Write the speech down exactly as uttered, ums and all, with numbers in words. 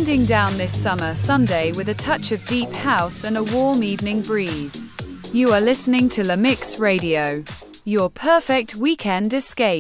winding down this summer Sunday with a touch of deep house and a warm evening breeze. You are listening to La Mix Radio, your perfect weekend escape.